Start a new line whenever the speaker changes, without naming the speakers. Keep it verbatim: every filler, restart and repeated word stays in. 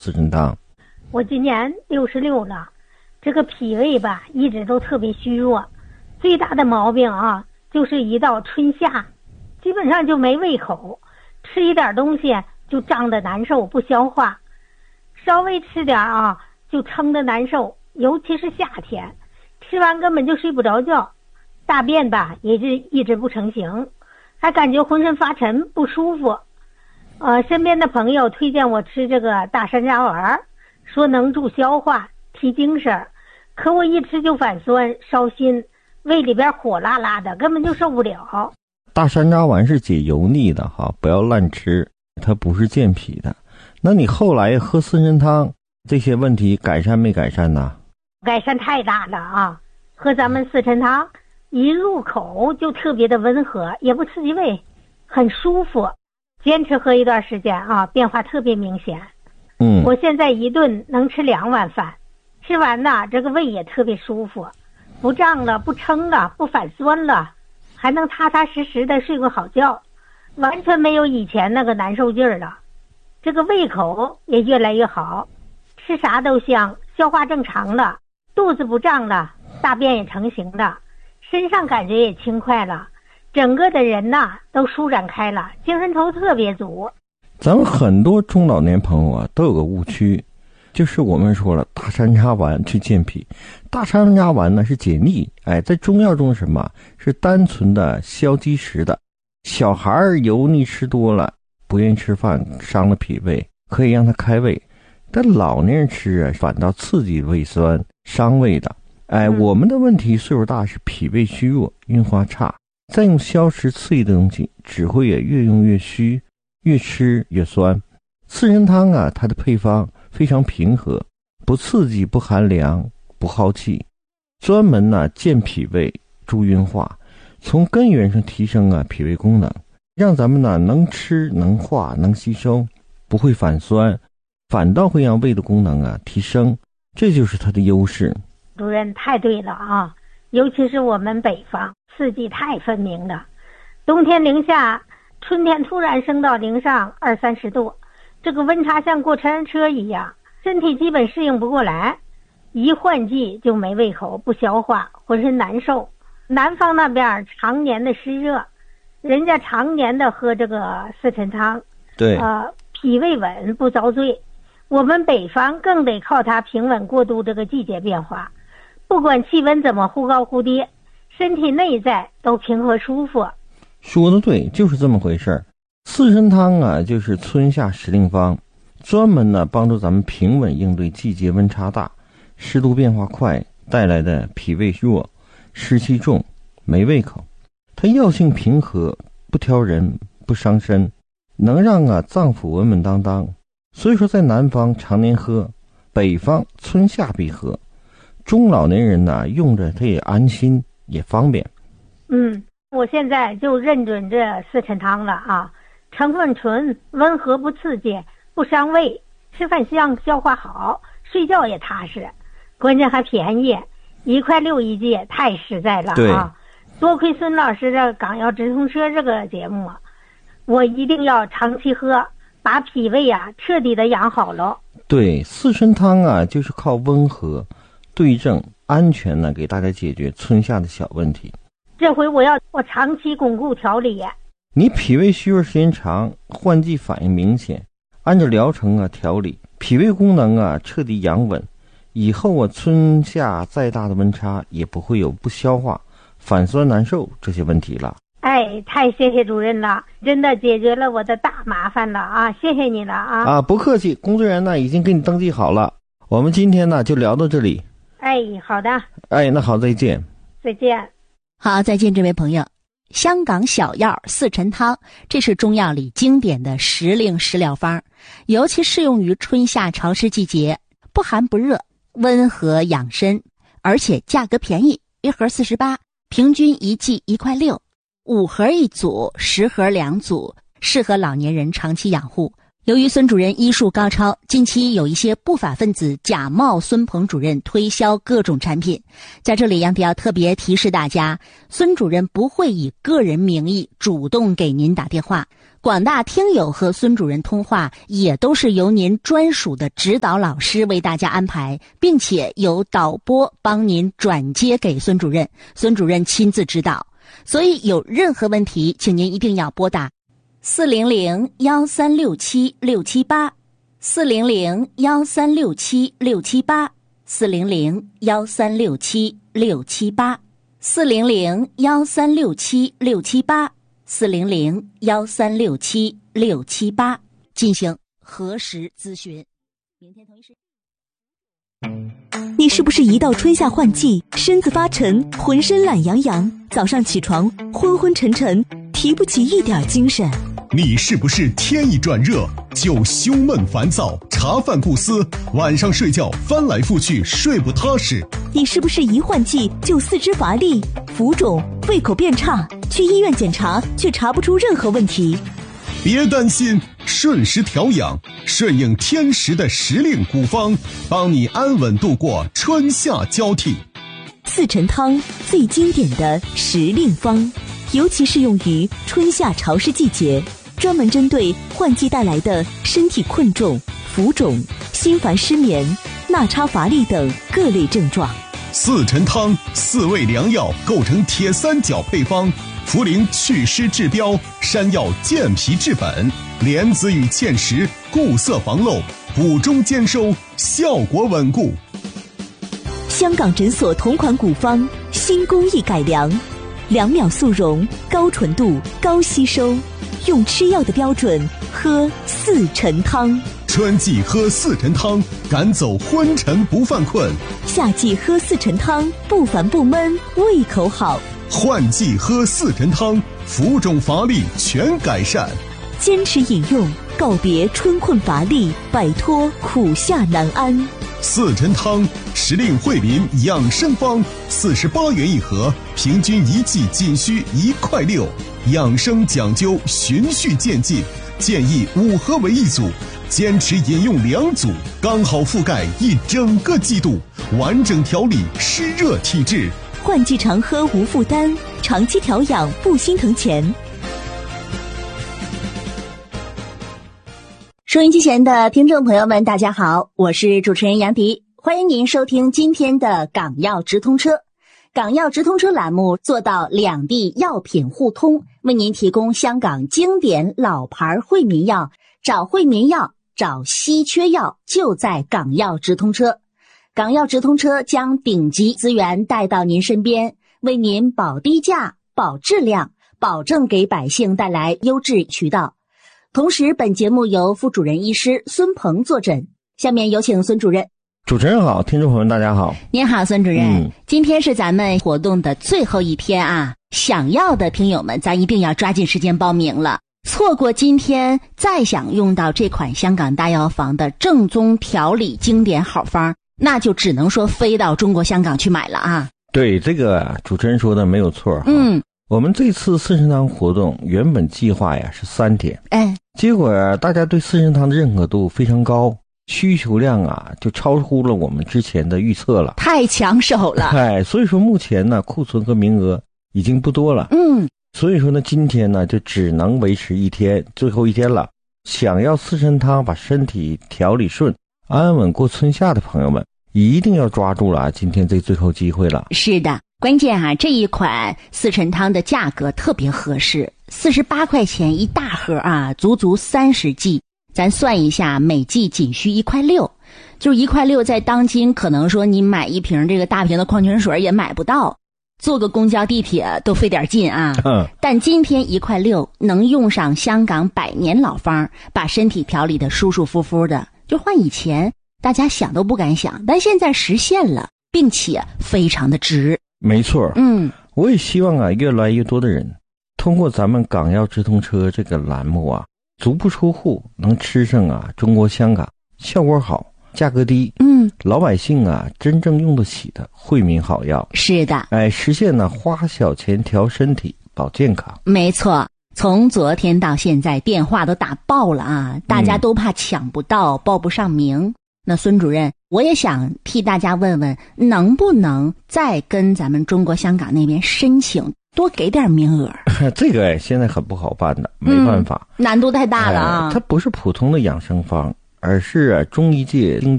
四神汤。
我今年六十六了，这个脾胃吧一直都特别虚弱，最大的毛病啊就是一到春夏基本上就没胃口，吃一点东西就胀得难受不消化，稍微吃点啊就撑得难受，尤其是夏天吃完根本就睡不着觉，大便吧也是一直不成形，还感觉浑身发沉不舒服。呃，身边的朋友推荐我吃这个大山楂丸，说能助消化提精神，可我一吃就反酸烧心，胃里边火辣辣的，根本就受不了。
大山楂丸是解油腻的哈，不要乱吃，它不是健脾的。那你后来喝四神汤，这些问题改善没改善呢？
改善太大了啊！喝咱们四神汤，一入口就特别的温和，也不刺激胃，很舒服。坚持喝一段时间啊，变化特别明显。
嗯，
我现在一顿能吃两碗饭，吃完呢，这个胃也特别舒服，不胀了，不撑了，不反酸了，还能踏踏实实的睡个好觉，完全没有以前那个难受劲儿了。这个胃口也越来越好，吃啥都香，消化正常了，肚子不胀了，大便也成型了，身上感觉也轻快了，整个的人呐都舒展开了，精神头特别足。
咱们很多中老年朋友啊都有个误区，就是我们说了大山楂丸去健脾，大山楂丸呢是解腻，哎，在中药中什么是单纯的消积食的。小孩油腻吃多了不愿意吃饭，伤了脾胃，可以让他开胃，但老年人吃啊反倒刺激胃酸伤胃的。哎，
嗯、
我们的问题岁数大是脾胃虚弱，运化差，再用消食刺激的东西只会也越用越虚，越吃越酸。四神汤啊，它的配方非常平和，不刺激，不寒凉，不耗气，专门呢健脾胃，助运化，从根源上提升啊脾胃功能，让咱们呢能吃能化能吸收，不会反酸，反倒会让胃的功能啊提升，这就是它的优势。
主任太对了啊，尤其是我们北方四季太分明了，冬天零下，春天突然升到零上二三十度，这个温差像过山车一样，身体基本适应不过来，一换季就没胃口，不消化，浑身难受。南方那边常年的湿热，人家常年的喝这个四神汤，
对，
呃，脾胃稳不遭罪。我们北方更得靠它平稳过渡这个季节变化，不管气温怎么忽高忽低，身体内在都平和舒服。
说的对，就是这么回事儿。四神汤啊，就是春夏时令方，专门呢帮助咱们平稳应对季节温差大、湿度变化快带来的脾胃弱、湿气重、没胃口。它药性平和，不挑人，不伤身，能让啊脏腑稳稳当当。所以说在南方常年喝，北方春夏必喝，中老年人呢用着它也安心也方便。
嗯，我现在就认准这四神汤了啊，成分纯，温和不刺激，不伤胃，吃饭香，消化好，睡觉也踏实，关键还便宜，一块六一剂，太实在了啊！多亏孙老师的港药直通车这个节目，我一定要长期喝，把脾胃啊彻底的养好了。
对，四神汤啊，就是靠温和、对症、安全呢，给大家解决春夏的小问题。
这回我要我长期巩固调理。
你脾胃虚弱时间长，换季反应明显，按照疗程啊调理，脾胃功能啊彻底养稳，以后啊春夏再大的温差也不会有不消化、反酸难受这些问题了。
哎，太谢谢主任了，真的解决了我的大麻烦了啊！谢谢你了啊！
啊，不客气，工作人员呢已经给你登记好了。我们今天呢就聊到这里。
哎，好的。
哎，那好，再见。
再见。
好，再见，这位朋友。香港小药四神汤，这是中药里经典的时令食疗方，尤其适用于春夏潮湿季节，不寒不热，温和养身，而且价格便宜，一盒四十八，平均一剂一块六，五盒一组，十盒两组，适合老年人长期养护。由于孙主任医术高超，近期有一些不法分子假冒孙鹏主任推销各种产品，在这里杨迪要特别提示大家，孙主任不会以个人名义主动给您打电话， 广大听友和孙主任通话也都是由您专属的指导老师为大家安排，并且由导播帮您转接给孙主任，孙主任亲自指导。所以有任何问题，请您一定要拨打四零零幺三六七六七八，四零零幺三六七六七八，四零零幺三六七六七八，四零零幺三六七六七八。四零零幺三六七六七八进行核实咨询。明天同一时
间。你是不是一到春夏换季，身子发沉，浑身懒洋洋，早上起床昏昏沉沉，提不起一点精神？
你是不是天一转热就胸闷烦躁，茶饭不思，晚上睡觉翻来覆去睡不踏实？
你是不是一换季就四肢乏力、浮肿、胃口变差，去医院检查却查不出任何问题？
别担心，顺时调养，顺应天时的时令古方，帮你安稳度过春夏交替。
四陈汤最经典的时令方，尤其适用于春夏潮湿季节，专门针对换季带来的身体困重、浮肿、心烦失眠、纳差乏力等各类症状。
四陈汤四味良药构成铁三角配方，茯苓祛湿治标，山药健脾治本，莲子与芡实固色防漏，补中兼收，效果稳固。
香港诊所同款古方，新工艺改良，两秒速溶，高纯度，高吸收，用吃药的标准喝四陈汤。
春季喝四陈汤，赶走昏沉不犯困；
夏季喝四陈汤，不烦不闷，胃口好；
换季喝四陈汤，浮肿乏力全改善。
坚持饮用，告别春困乏力，摆脱苦夏难安。
四陈汤时令惠民养生方，四十八元一盒，平均一剂仅需一块六。养生讲究循序渐进，建议五盒为一组，坚持饮用两组，刚好覆盖一整个季度，完整调理湿热体质。
换季常喝无负担，长期调养不心疼钱。
收音机前的听众朋友们，大家好，我是主持人杨迪，欢迎您收听今天的港药直通车。港药直通车栏目做到两地药品互通，为您提供香港经典老牌惠民药，找惠民药，找稀缺药，就在港药直通车。港药直通车将顶级资源带到您身边，为您保低价、保质量，保证给百姓带来优质渠道。同时，本节目由副主任医师孙鹏坐诊。下面有请孙主任。
主持人好，听众朋友们大家好。
您好，孙主任、嗯、今天是咱们活动的最后一天啊，想要的听友们咱一定要抓紧时间报名了，错过今天再想用到这款香港大药房的正宗调理经典好方，那就只能说飞到中国香港去买了啊。
对，这个主持人说的没有错。
嗯，
我们这次四神汤活动原本计划呀是三天，
哎，
结果大家对四神汤的认可度非常高，需求量啊就超乎了我们之前的预测了，
太抢手了。
哎，所以说目前呢库存和名额已经不多了。
嗯，
所以说呢今天呢就只能维持一天，最后一天了。想要四神汤把身体调理顺，安稳过春夏的朋友们，一定要抓住了啊今天这最后机会了。
是的，关键啊这一款四陈汤的价格特别合适，四十八块钱一大盒啊，足足三十剂。咱算一下，每剂仅需一块六，就是一块六，在当今可能说你买一瓶这个大瓶的矿泉水也买不到，坐个公交地铁都费点劲啊。
嗯，
但今天一块六能用上香港百年老方，把身体调理的舒舒服服的，就换以前大家想都不敢想，但现在实现了，并且非常的值。
没错。
嗯，
我也希望啊越来越多的人通过咱们港药直通车这个栏目啊，足不出户能吃上啊中国香港效果好、价格低，
嗯，
老百姓啊真正用得起的惠民好药。
是的，
哎，实现呢花小钱调身体、保健康。
没错。从昨天到现在，电话都打爆了啊，大家都怕抢不到、嗯、报不上名。那孙主任，我也想替大家问问，能不能再跟咱们中国香港那边申请多给点名额。
这个哎，现在很不好办的，没办法，
嗯、难度太大了啊、
哎！它不是普通的养生方，而是、啊、中医界经典